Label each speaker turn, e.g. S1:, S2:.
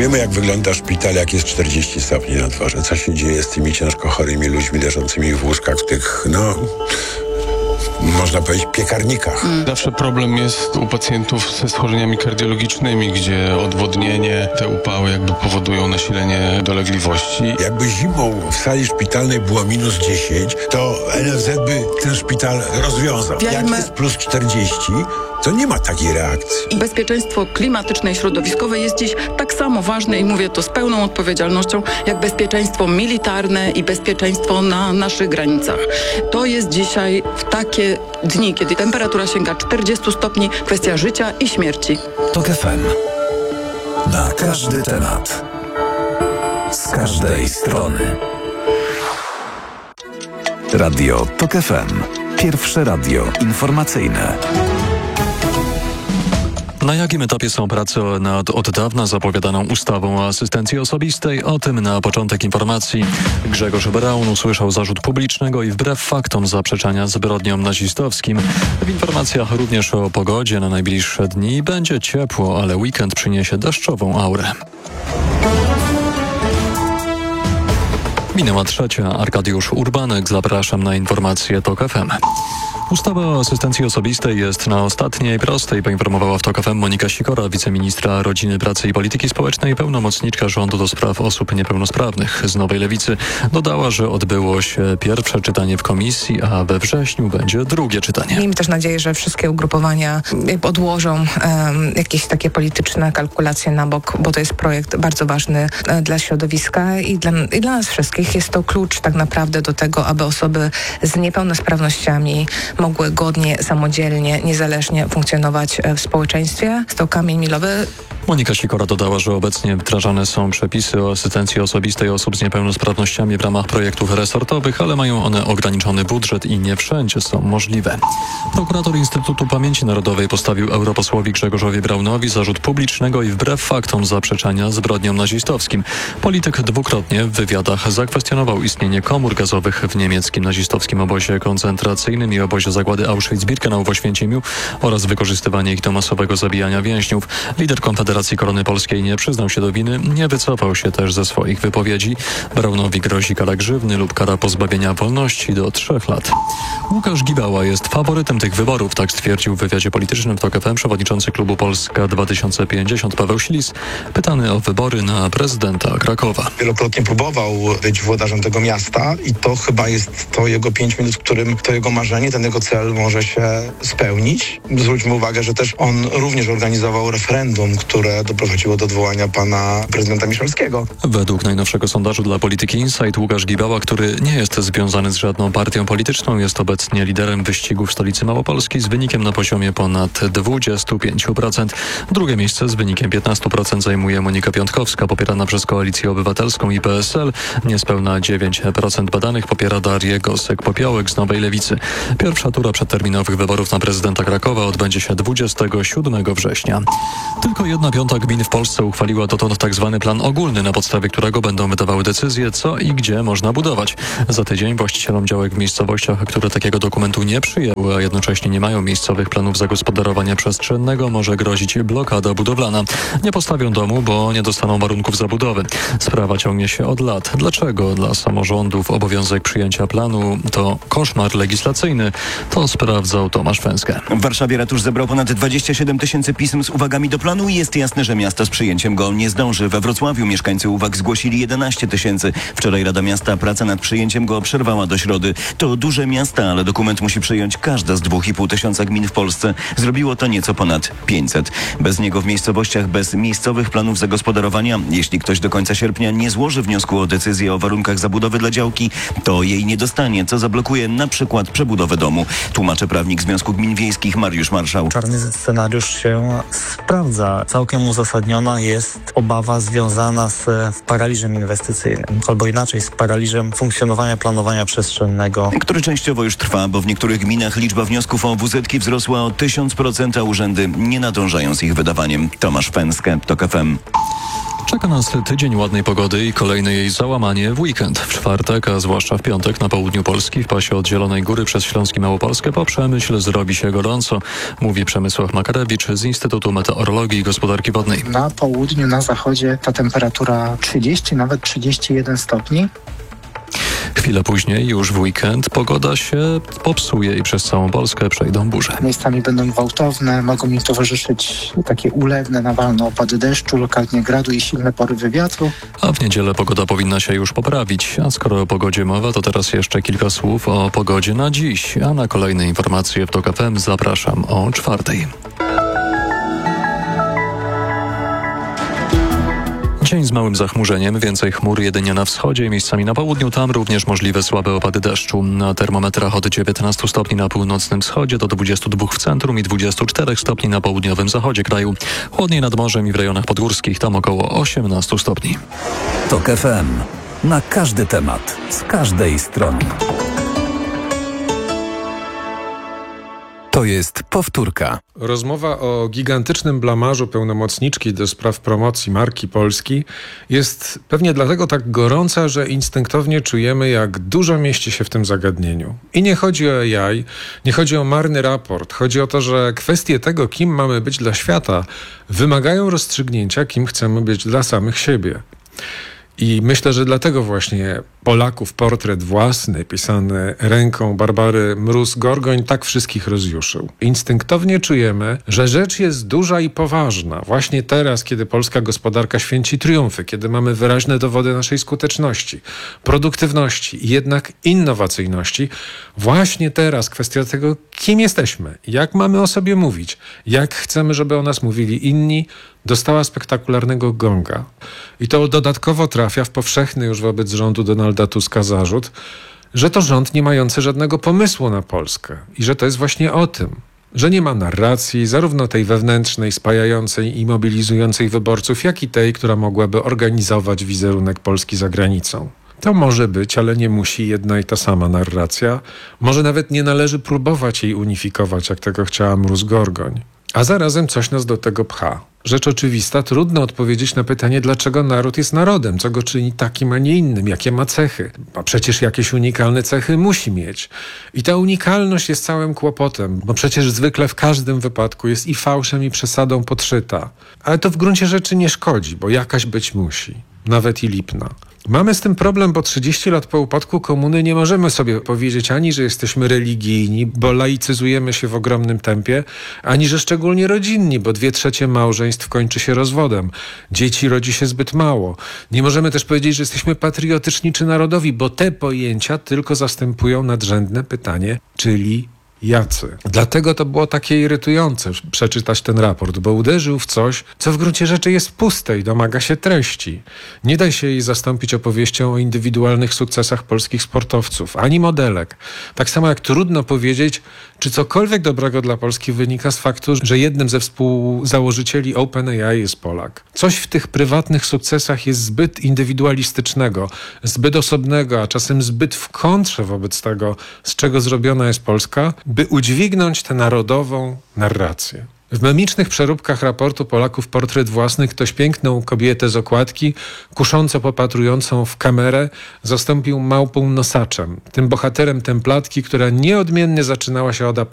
S1: Wiemy, jak wygląda szpital, jak jest 40 stopni na dworze. Co się dzieje z tymi ciężko chorymi ludźmi leżącymi w łóżkach, w tych, można powiedzieć, piekarnikach.
S2: Zawsze problem jest u pacjentów ze schorzeniami kardiologicznymi, gdzie odwodnienie, te upały jakby powodują nasilenie dolegliwości.
S1: Jakby zimą w sali szpitalnej było minus 10, to NFZ by ten szpital rozwiązał. Jak jest plus 40, to nie ma takiej reakcji.
S3: I bezpieczeństwo klimatyczne i środowiskowe jest dziś tak samo ważne i mówię to z pełną odpowiedzialnością, jak bezpieczeństwo militarne i bezpieczeństwo na naszych granicach. To jest dzisiaj w takie dni, kiedy temperatura sięga 40 stopni, kwestia życia i śmierci.
S4: TOK FM. Na każdy temat. Z każdej strony. Radio TOK FM. Pierwsze radio informacyjne.
S5: Na jakim etapie są prace nad od dawna zapowiadaną ustawą o asystencji osobistej? O tym na początek informacji. Grzegorz Braun usłyszał zarzut publicznego i wbrew faktom zaprzeczania zbrodniom nazistowskim. W informacjach również o pogodzie na najbliższe dni. Będzie ciepło, ale weekend przyniesie deszczową aurę. Minęła 3. Arkadiusz Urbanek. Zapraszam na informacje TOK FM. Ustawa o asystencji osobistej jest na ostatniej prostej, poinformowała w TOK FM Monika Sikora, wiceministra Rodziny, Pracy i Polityki Społecznej i pełnomocniczka rządu do spraw osób niepełnosprawnych z Nowej Lewicy. Dodała, że odbyło się pierwsze czytanie w komisji, a we wrześniu będzie drugie czytanie.
S6: Miejmy też nadzieję, że wszystkie ugrupowania odłożą jakieś takie polityczne kalkulacje na bok, bo to jest projekt bardzo ważny dla środowiska i dla nas wszystkich. Jest to klucz tak naprawdę do tego, aby osoby z niepełnosprawnościami mogły godnie, samodzielnie, niezależnie funkcjonować w społeczeństwie. Jest to kamień milowy.
S5: Monika Sikora dodała, że obecnie wdrażane są przepisy o asystencji osobistej osób z niepełnosprawnościami w ramach projektów resortowych, ale mają one ograniczony budżet i nie wszędzie są możliwe. Prokurator Instytutu Pamięci Narodowej postawił europosłowi Grzegorzowi Braunowi zarzut publicznego i wbrew faktom zaprzeczania zbrodniom nazistowskim. Polityk dwukrotnie w wywiadach zakwestionował istnienie komór gazowych w niemieckim nazistowskim obozie koncentracyjnym i obozie zagłady Auschwitz-Birkenau w Oświęcimiu oraz wykorzystywanie ich do masowego zabijania więźniów. Lider Konfederacji Korony Polskiej nie przyznał się do winy, nie wycofał się też ze swoich wypowiedzi. Braunowi grozi kara grzywny lub kara pozbawienia wolności do 3 lat. Łukasz Gibała jest faworytem tych wyborów, tak stwierdził w wywiadzie politycznym w TOK FM przewodniczący klubu Polska 2050 Paweł Ślis, pytany o wybory na prezydenta Krakowa.
S7: Wielokrotnie próbował być włodarzem tego miasta i to chyba jest to jego 5 minut, w którym to jego marzenie, ten jego cel może się spełnić. Zwróćmy uwagę, że też on również organizował referendum, które doprowadziło do odwołania pana prezydenta Miszalskiego.
S5: Według najnowszego sondażu dla Polityki Insight Łukasz Gibała, który nie jest związany z żadną partią polityczną, jest obecnie liderem wyścigu w stolicy Małopolski z wynikiem na poziomie ponad 25%. Drugie miejsce z wynikiem 15% zajmuje Monika Piątkowska, popierana przez Koalicję Obywatelską i PSL. Niespełna 9% badanych popiera Darię Gosek-Popiołek z Nowej Lewicy. Pierwsza tura przedterminowych wyborów na prezydenta Krakowa odbędzie się 27 września. Tylko 1/5 gmin w Polsce uchwaliła dotąd tzw. plan ogólny, na podstawie którego będą wydawały decyzje, co i gdzie można budować. Za tydzień właścicielom działek w miejscowościach, które takiego dokumentu nie przyjęły, a jednocześnie nie mają miejscowych planów zagospodarowania przestrzennego, może grozić blokada budowlana. Nie postawią domu, bo nie dostaną warunków zabudowy. Sprawa ciągnie się od lat. Dlaczego dla samorządów obowiązek przyjęcia planu to koszmar legislacyjny? To sprawdzał Tomasz Węskę.
S8: W Warszawie ratusz zebrał ponad 27 000 pism z uwagami do planu i jest jasne, że miasto z przyjęciem go nie zdąży. We Wrocławiu mieszkańcy uwag zgłosili 11 000. Wczoraj Rada Miasta pracę nad przyjęciem go przerwała do środy. To duże miasta, ale dokument musi przyjąć każda z 2,5 tysiąca gmin w Polsce. Zrobiło to nieco ponad 500. Bez niego w miejscowościach bez miejscowych planów zagospodarowania, jeśli ktoś do końca sierpnia nie złoży wniosku o decyzję o warunkach zabudowy dla działki, to jej nie dostanie, co zablokuje na przykład przebudowę domu. Tłumaczy prawnik Związku Gmin Wiejskich Mariusz Marszał.
S9: Czarny scenariusz się sprawdza. Całkiem uzasadniona jest obawa związana z paraliżem inwestycyjnym, albo inaczej z paraliżem funkcjonowania planowania przestrzennego,
S8: który częściowo już trwa, bo w niektórych gminach liczba wniosków o WZ-ki wzrosła o 1000%, a urzędy nie nadążają z ich wydawaniem. Tomasz Węskę, TOK FM.
S5: Czeka nas tydzień ładnej pogody i kolejne jej załamanie w weekend. W czwartek, a zwłaszcza w piątek na południu Polski, w pasie od Zielonej Góry przez Śląsk i Małopolskę po Przemyśl zrobi się gorąco, mówi Przemysław Makarewicz z Instytutu Meteorologii i Gospodarki Wodnej.
S10: Na południu, na zachodzie ta temperatura 30, nawet 31 stopni.
S5: Chwilę później, już w weekend, pogoda się popsuje i przez całą Polskę przejdą burze.
S10: Miejscami będą gwałtowne, mogą im towarzyszyć takie ulewne, nawalne opady deszczu, lokalnie gradu i silne porywy wiatru.
S5: A w niedzielę pogoda powinna się już poprawić. A skoro o pogodzie mowa, to teraz jeszcze kilka słów o pogodzie na dziś. A na kolejne informacje w TOK FM zapraszam o 4:00. Dzień z małym zachmurzeniem, więcej chmur jedynie na wschodzie i miejscami na południu, tam również możliwe słabe opady deszczu. Na termometrach od 19 stopni na północnym wschodzie do 22 w centrum i 24 stopni na południowym zachodzie kraju. Chłodniej nad morzem i w rejonach podgórskich, tam około 18 stopni.
S4: TOK FM. Na każdy temat, z każdej strony. To jest powtórka.
S11: Rozmowa o gigantycznym blamarzu pełnomocniczki do spraw promocji marki Polski jest pewnie dlatego tak gorąca, że instynktownie czujemy, jak dużo mieści się w tym zagadnieniu. I nie chodzi o AI, nie chodzi o marny raport. Chodzi o to, że kwestie tego, kim mamy być dla świata, wymagają rozstrzygnięcia, kim chcemy być dla samych siebie. I myślę, że dlatego właśnie Polaków portret własny, pisany ręką Barbary Mróz-Gorgoń, tak wszystkich rozjuszył. Instynktownie czujemy, że rzecz jest duża i poważna. Właśnie teraz, kiedy polska gospodarka święci triumfy, kiedy mamy wyraźne dowody naszej skuteczności, produktywności i jednak innowacyjności, właśnie teraz kwestia tego, kim jesteśmy, jak mamy o sobie mówić, jak chcemy, żeby o nas mówili inni, dostała spektakularnego gonga. I to dodatkowo trafia w powszechny już wobec rządu Donalda Tuska zarzut, że to rząd nie mający żadnego pomysłu na Polskę i że to jest właśnie o tym, że nie ma narracji, zarówno tej wewnętrznej, spajającej i mobilizującej wyborców, jak i tej, która mogłaby organizować wizerunek Polski za granicą. To może być, ale nie musi jedna i ta sama narracja. Może nawet nie należy próbować jej unifikować, jak tego chciała Mróz-Gorgoń. A zarazem coś nas do tego pcha. Rzecz oczywista, trudno odpowiedzieć na pytanie, dlaczego naród jest narodem, co go czyni takim, a nie innym, jakie ma cechy. A przecież jakieś unikalne cechy musi mieć. I ta unikalność jest całym kłopotem, bo przecież zwykle w każdym wypadku jest i fałszem, i przesadą podszyta. Ale to w gruncie rzeczy nie szkodzi, bo jakaś być musi. Nawet i lipna. Mamy z tym problem, bo 30 lat po upadku komuny nie możemy sobie powiedzieć ani, że jesteśmy religijni, bo laicyzujemy się w ogromnym tempie, ani, że szczególnie rodzinni, bo 2/3 małżeństw kończy się rozwodem. Dzieci rodzi się zbyt mało. Nie możemy też powiedzieć, że jesteśmy patriotyczni czy narodowi, bo te pojęcia tylko zastępują nadrzędne pytanie, czyli jacy. Dlatego to było takie irytujące przeczytać ten raport, bo uderzył w coś, co w gruncie rzeczy jest puste i domaga się treści. Nie da się jej zastąpić opowieścią o indywidualnych sukcesach polskich sportowców, ani modelek. Tak samo jak trudno powiedzieć, czy cokolwiek dobrego dla Polski wynika z faktu, że jednym ze współzałożycieli OpenAI jest Polak. Coś w tych prywatnych sukcesach jest zbyt indywidualistycznego, zbyt osobnego, a czasem zbyt w kontrze wobec tego, z czego zrobiona jest Polska, by udźwignąć tę narodową narrację. W memicznych przeróbkach raportu Polaków portret własny ktoś piękną kobietę z okładki, kusząco popatrującą w kamerę, zastąpił małpą nosaczem, tym bohaterem templatki, która nieodmiennie zaczynała się od